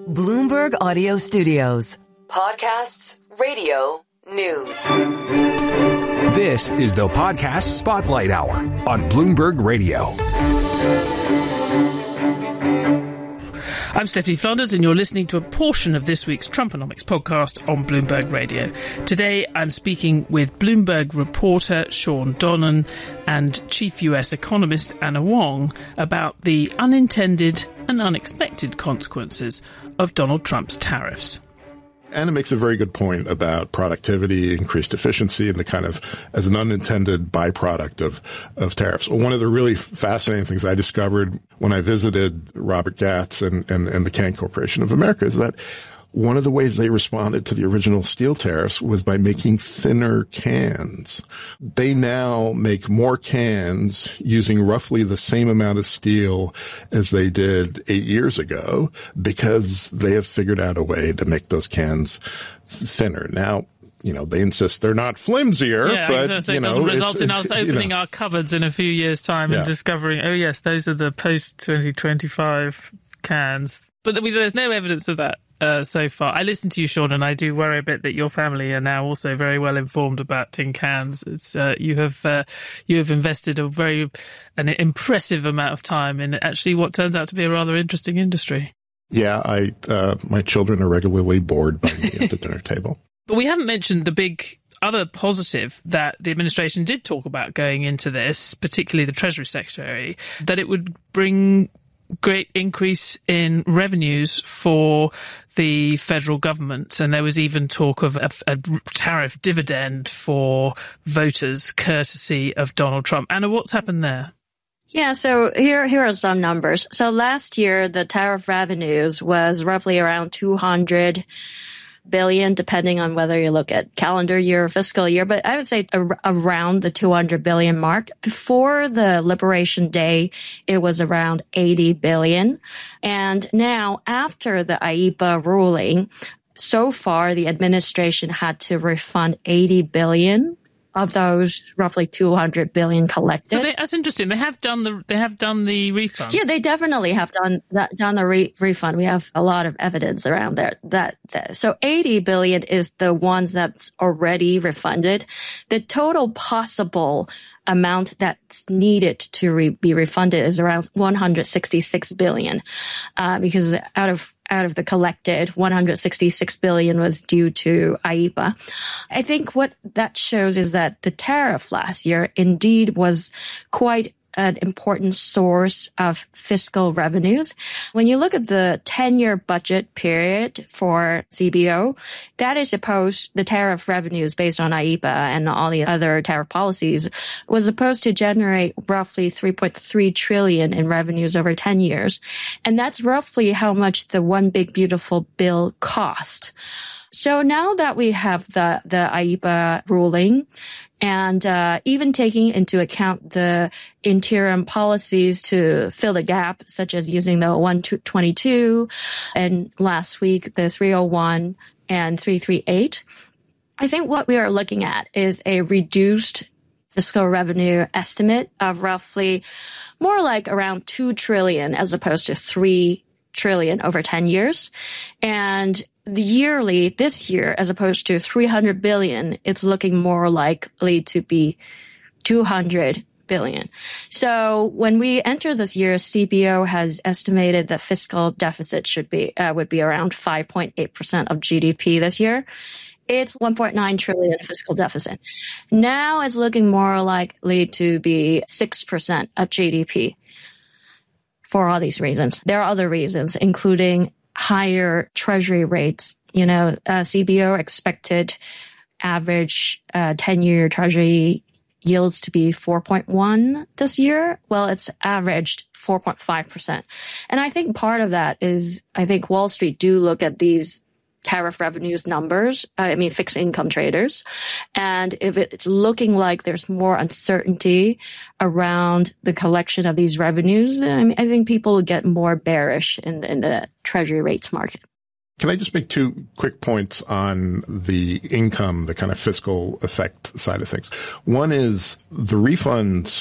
Bloomberg Audio Studios. Podcasts, radio, news. This is the Podcast Spotlight Hour on Bloomberg Radio. I'm Stephanie Flanders, and you're listening to a portion of this week's Trumponomics podcast on Bloomberg Radio. Today, I'm speaking with Bloomberg reporter Sean Donnan and chief US economist Anna Wong about the unintended and unexpected consequences of Donald Trump's tariffs. Anna makes a very good point about productivity, increased efficiency, and the kind of as an unintended byproduct of tariffs. Well, one of the really fascinating things I discovered when I visited Robert Gatz and the Can Corporation of America is that one of the ways they responded to the original steel tariffs was by making thinner cans. They now make more cans using roughly the same amount of steel as they did 8 years ago because they have figured out a way to make those cans thinner. Now, they insist they're not flimsier, but, it doesn't result in us opening our cupboards in a few years' time and discovering, oh yes, those are the post-2025 cans. But there's no evidence of that. So far. I listen to you, Sean, and I do worry a bit that your family are now also very well informed about tin cans. It's you have invested an impressive amount of time in actually what turns out to be a rather interesting industry. Yeah, my children are regularly bored by me at the dinner table. But we haven't mentioned the big other positive that the administration did talk about going into this, particularly the Treasury Secretary, that it would bring great increase in revenues for the federal government. And there was even talk of a tariff dividend for voters courtesy of Donald Trump. Anna, what's happened there? Yeah, so here are some numbers. So last year, the tariff revenues was roughly around $200 billion, depending on whether you look at calendar year or fiscal year, but I would say around the 200 billion mark. Before the Liberation Day, it was around 80 billion. And now, after the IEEPA ruling, so far the administration had to refund 80 billion of those roughly 200 billion collected. So that's interesting. They have done the refund. Yeah, they definitely have done the refund. We have a lot of evidence around there. So 80 billion is the ones that's already refunded. The total possible amount that's needed to be refunded is around 166 billion, because out of the collected, 166 billion was due to IEEPA. I think what that shows is that the tariff last year indeed was quite an important source of fiscal revenues. When you look at the 10-year budget period for CBO, that is supposed, the tariff revenues based on IEEPA and all the other tariff policies was supposed to generate roughly 3.3 trillion in revenues over 10 years. And that's roughly how much the One Big Beautiful Bill cost. So now that we have the IEEPA ruling, and even taking into account the interim policies to fill the gap, such as using the 122 and last week the 301 and 338, I think what we are looking at is a reduced fiscal revenue estimate of roughly more like around 2 trillion as opposed to 3 trillion over 10 years. And the yearly, this year, as opposed to 300 billion, it's looking more likely to be 200 billion. So when we enter this year, CBO has estimated the fiscal deficit would be around 5.8% of GDP this year. It's 1.9 trillion fiscal deficit. Now it's looking more likely to be 6% of GDP. For all these reasons. There are other reasons, including higher treasury rates. CBO expected average 10-year treasury yields to be 4.1 this year. Well, it's averaged 4.5%. And I think part of that is, I think Wall Street do look at these tariff revenues numbers, fixed income traders. And if it's looking like there's more uncertainty around the collection of these revenues, I think people will get more bearish in the treasury rates market. Can I just make two quick points on the income, the kind of fiscal effect side of things? One is the refunds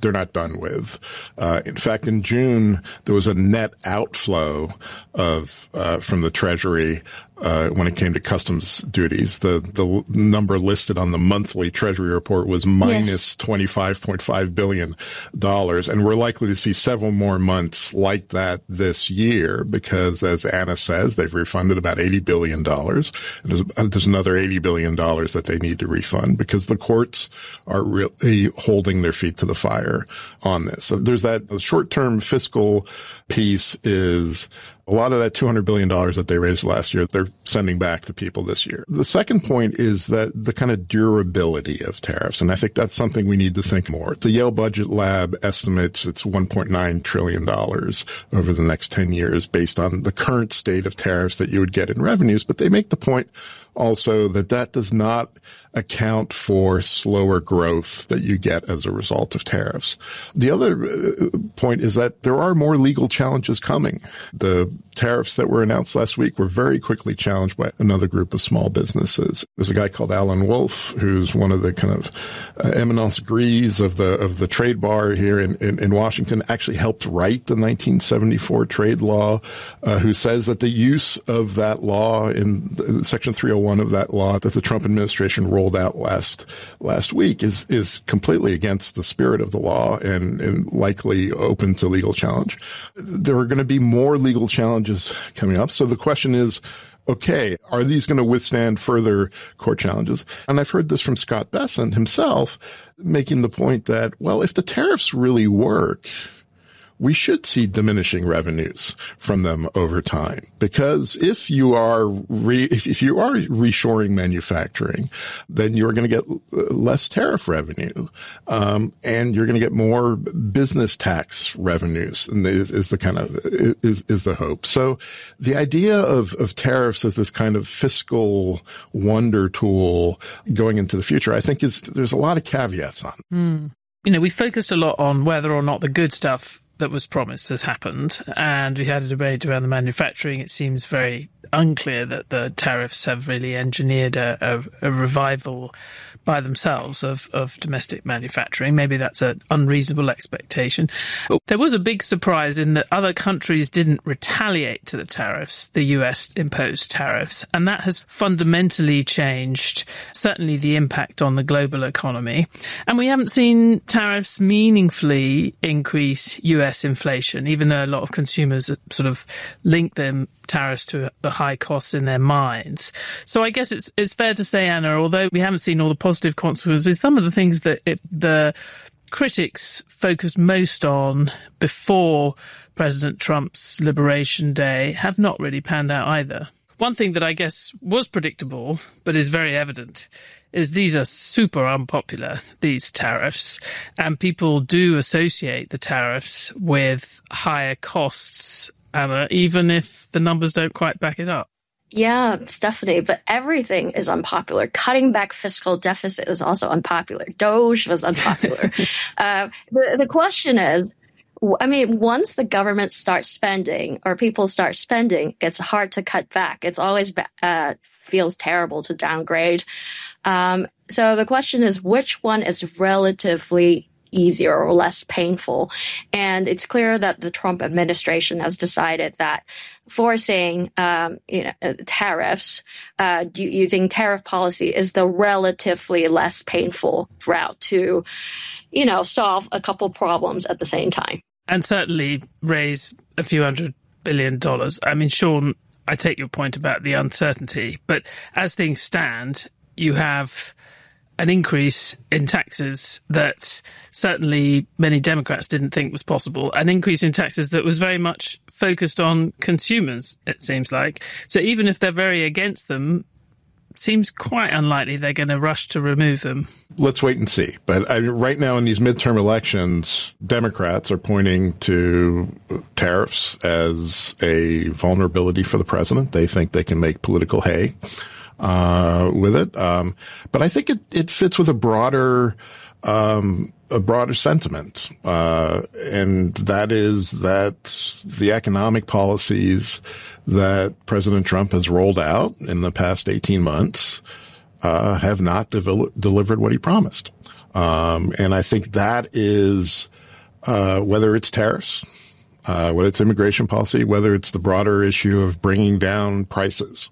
done with. In fact, in June, there was a net outflow from the Treasury when it came to customs duties. The number listed on the monthly Treasury report was minus $25.5 billion. And we're likely to see several more months like that this year because, as Anna says, they've refunded about $80 billion. There's another $80 billion that they need to refund because the courts are really holding their feet to the fire on this. So there's that short-term fiscal piece is a lot of that $200 billion that they raised last year, they're sending back to people this year. The second point is that the kind of durability of tariffs, and I think that's something we need to think more. The Yale Budget Lab estimates it's $1.9 trillion over the next 10 years based on the current state of tariffs that you would get in revenues, but they make the point also that does not account for slower growth that you get as a result of tariffs. The other point is that there are more legal challenges coming. The tariffs that were announced last week were very quickly challenged by another group of small businesses. There's a guy called Alan Wolf, who's one of the kind of eminence gris of the trade bar here in Washington, actually helped write the 1974 trade law, who says that the use of that law in Section 301 of that law that the Trump administration rolled out last week is completely against the spirit of the law and likely open to legal challenge. There are going to be more legal challenges coming up. So the question is, okay, are these going to withstand further court challenges? And I've heard this from Scott Bessent himself, making the point that, well, if the tariffs really work, we should see diminishing revenues from them over time, because if you are reshoring manufacturing, then you're going to get less tariff revenue, and you're going to get more business tax revenues, and is the hope. So the idea of tariffs as this kind of fiscal wonder tool going into the future, I think there's a lot of caveats on. We focused a lot on whether or not the good stuff that was promised has happened, and we had a debate around the manufacturing. It seems very unclear that the tariffs have really engineered a revival by themselves of domestic manufacturing. Maybe that's an unreasonable expectation. There was a big surprise in that other countries didn't retaliate to the tariffs, the US imposed tariffs, and that has fundamentally changed certainly the impact on the global economy. And we haven't seen tariffs meaningfully increase US inflation, even though a lot of consumers sort of link them tariffs to the high costs in their minds. So I guess it's fair to say, Anna, although we haven't seen all the positive consequences, some of the things that the critics focused most on before President Trump's Liberation Day have not really panned out either. One thing that I guess was predictable, but is very evident, is these are super unpopular, these tariffs, and people do associate the tariffs with higher costs, Anna, even if the numbers don't quite back it up. Yeah, Stephanie, but everything is unpopular. Cutting back fiscal deficit is also unpopular. DOGE was unpopular. The question is, once the government starts spending or people start spending, it's hard to cut back. It's always feels terrible to downgrade. So the question is, which one is relatively easier or less painful? And it's clear that the Trump administration has decided that forcing, tariffs, using tariff policy is the relatively less painful route to, solve a couple problems at the same time. And certainly raise a few $100 billion. Sean, I take your point about the uncertainty, but as things stand, you have an increase in taxes that certainly many Democrats didn't think was possible, an increase in taxes that was very much focused on consumers, it seems like. So even if they're very against them, it seems quite unlikely they're going to rush to remove them. Let's wait and see. But right now in these midterm elections, Democrats are pointing to tariffs as a vulnerability for the president. They think they can make political hay with it. But I think it fits with a broader sentiment. And that is that the economic policies that President Trump has rolled out in the past 18 months, have not delivered what he promised. And I think that is whether it's tariffs, whether it's immigration policy, whether it's the broader issue of bringing down prices.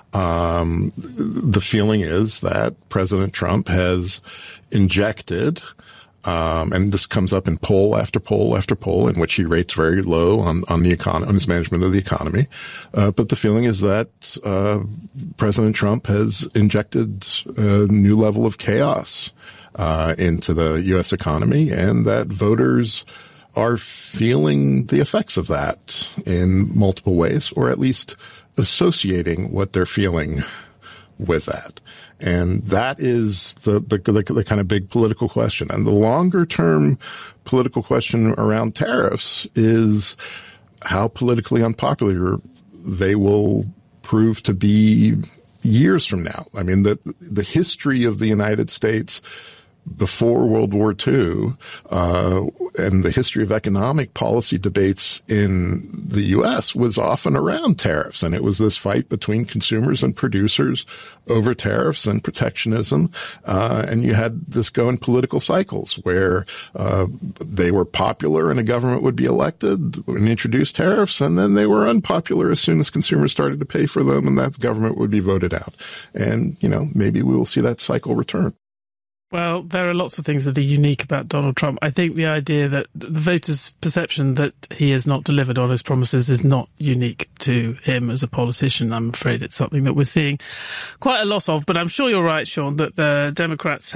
The feeling is that President Trump has injected, and this comes up in poll after poll after poll, in which he rates very low on the economy, on his management of the economy. But the feeling is that President Trump has injected a new level of chaos into the U.S. economy, and that voters are feeling the effects of that in multiple ways, or at least associating what they're feeling with that. And that is the kind of big political question. And the longer term political question around tariffs is how politically unpopular they will prove to be years from now. I mean, the history of the United States before World War II, and the history of economic policy debates in the U.S. was often around tariffs. And it was this fight between consumers and producers over tariffs and protectionism. And you had this go in political cycles where, they were popular and a government would be elected and introduce tariffs. And then they were unpopular as soon as consumers started to pay for them, and that government would be voted out. And, maybe we will see that cycle return. Well, there are lots of things that are unique about Donald Trump. I think the idea that the voters' perception that he has not delivered on his promises is not unique to him as a politician. I'm afraid it's something that we're seeing quite a lot of. But I'm sure you're right, Sean, that the Democrats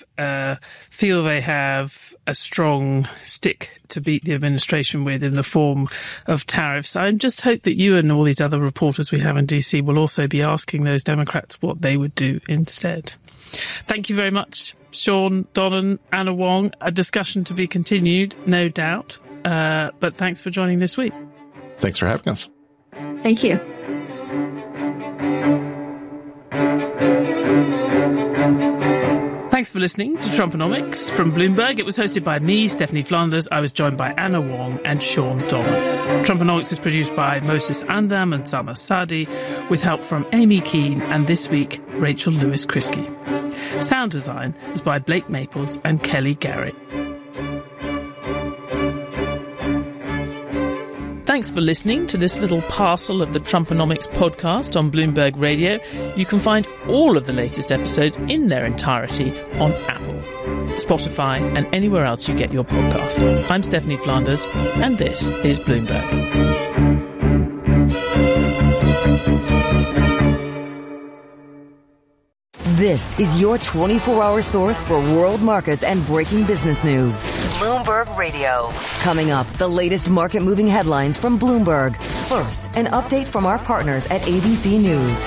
feel they have a strong stick to beat the administration with in the form of tariffs. I just hope that you and all these other reporters we have in DC will also be asking those Democrats what they would do instead. Thank you very much, Sean Donnan, Anna Wong. A discussion to be continued, no doubt. But thanks for joining this week. Thanks for having us. Thank you. Thanks for listening to Trumponomics from Bloomberg. It was hosted by me, Stephanie Flanders. I was joined by Anna Wong and Sean Donnan. Trumponomics is produced by Moses Andam and Sama Sadi, with help from Amy Keane and this week, Rachel Lewis-Krisky. Sound design is by Blake Maples and Kelly Garrett. Thanks for listening to this little parcel of the Trumponomics podcast on Bloomberg Radio. You can find all of the latest episodes in their entirety on Apple, Spotify, and anywhere else you get your podcasts. I'm Stephanie Flanders, and this is Bloomberg. This is your 24-hour source for world markets and breaking business news. Bloomberg Radio. Coming up, the latest market-moving headlines from Bloomberg. First, an update from our partners at ABC News.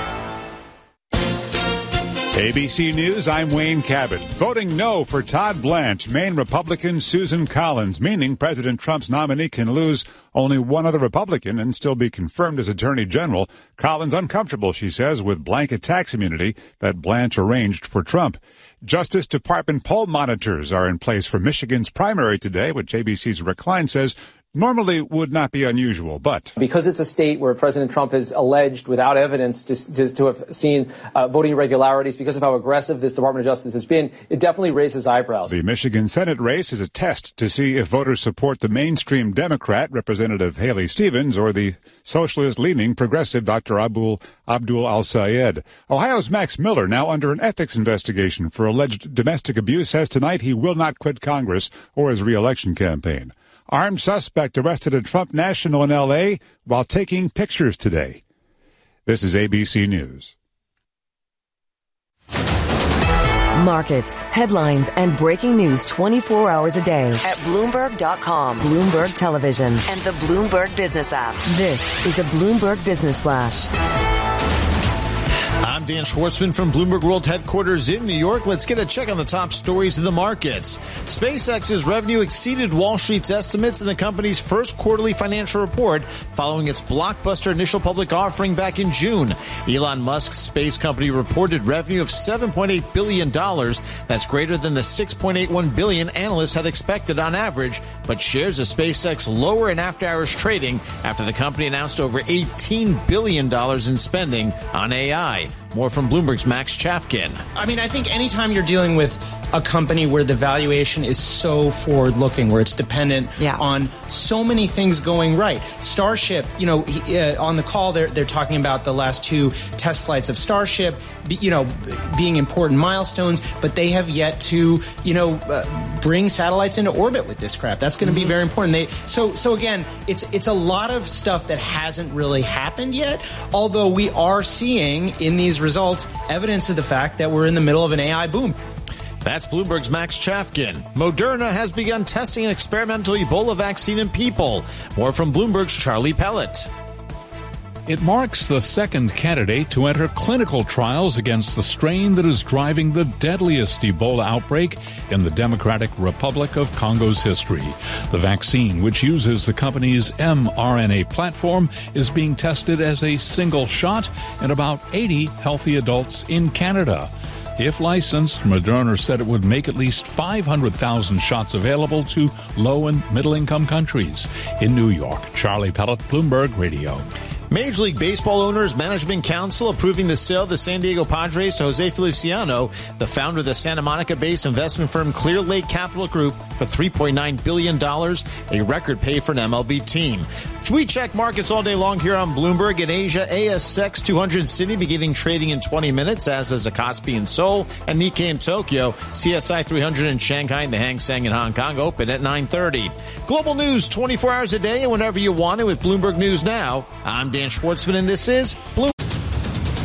ABC News, I'm Wayne Cabot. Voting no for Todd Blanche, Maine Republican Susan Collins, meaning President Trump's nominee can lose only one other Republican and still be confirmed as Attorney General. Collins uncomfortable, she says, with blanket tax immunity that Blanche arranged for Trump. Justice Department poll monitors are in place for Michigan's primary today, which ABC's Rick Klein says normally would not be unusual, but because it's a state where President Trump has alleged without evidence to have seen voting irregularities, because of how aggressive this Department of Justice has been, it definitely raises eyebrows. The Michigan Senate race is a test to see if voters support the mainstream Democrat, Representative Haley Stevens, or the socialist-leaning progressive Dr. Abdul Al-Sayed. Ohio's Max Miller, now under an ethics investigation for alleged domestic abuse, says tonight he will not quit Congress or his re-election campaign. Armed suspect arrested at Trump National in L.A. while taking pictures today. This is ABC News. Markets, headlines, and breaking news 24 hours a day at Bloomberg.com, Bloomberg Television, and the Bloomberg Business app. This is a Bloomberg Business Flash. I'm Dan Schwartzman from Bloomberg World Headquarters in New York. Let's get a check on the top stories of the markets. SpaceX's revenue exceeded Wall Street's estimates in the company's first quarterly financial report following its blockbuster initial public offering back in June. Elon Musk's space company reported revenue of $7.8 billion. That's greater than the $6.81 billion analysts had expected on average, but shares of SpaceX lower in after-hours trading after the company announced over $18 billion in spending on AI. More from Bloomberg's Max Chafkin. I mean, I think anytime you're dealing with a company where the valuation is so forward-looking, where it's dependent on so many things going right. Starship, on the call, they're talking about the last 2 test flights of Starship, being important milestones, but they have yet to, bring satellites into orbit with this craft. That's going to be very important. So again, it's a lot of stuff that hasn't really happened yet, although we are seeing in these results evidence of the fact that we're in the middle of an AI boom. That's Bloomberg's Max Chafkin. Moderna has begun testing an experimental Ebola vaccine in people. More from Bloomberg's Charlie Pellet. It marks the second candidate to enter clinical trials against the strain that is driving the deadliest Ebola outbreak in the Democratic Republic of Congo's history. The vaccine, which uses the company's mRNA platform, is being tested as a single shot in about 80 healthy adults in Canada. If licensed, Moderna said it would make at least 500,000 shots available to low and middle-income countries. In New York, Charlie Pellet, Bloomberg Radio. Major League Baseball Owners Management Council approving the sale of the San Diego Padres to Jose Feliciano, the founder of the Santa Monica-based investment firm Clear Lake Capital Group, for $3.9 billion, a record pay for an MLB team. We check markets all day long here on Bloomberg. In Asia, ASX 200 in Sydney beginning trading in 20 minutes, as is the Kospi in Seoul and Nikkei in Tokyo. CSI 300 in Shanghai and the Hang Seng in Hong Kong open at 9:30. Global news 24 hours a day and whenever you want it with Bloomberg News Now. I'm Dan Schwartzman, and this is Bloomberg.